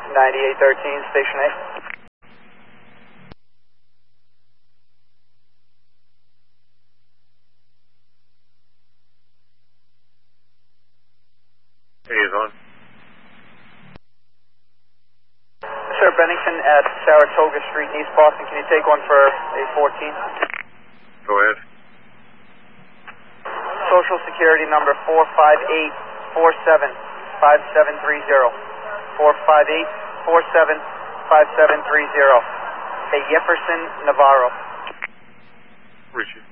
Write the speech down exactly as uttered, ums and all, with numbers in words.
ninety-eight thirteen, Station eight. Hey, Yvonne. Sir, Bennington at Saratoga Street in East Boston. Can you take one for A fourteen? Go ahead. Social Security number four five eight four seven five seven three zero. four five eight four seven five seven three zero. A Jefferson Navarro. Richie.